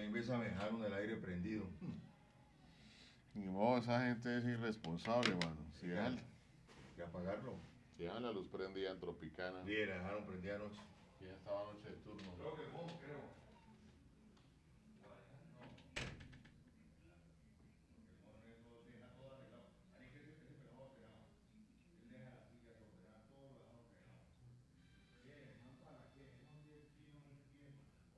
Ahí me dejaron el aire prendido. Ni modo, esa gente es irresponsable, mano. Si dejan, ¿Y apagarlo? si dejan la luz prendida en Tropicana. Sí, la dejaron prendida anoche. ¿Quién estaba anoche de turno? Creo que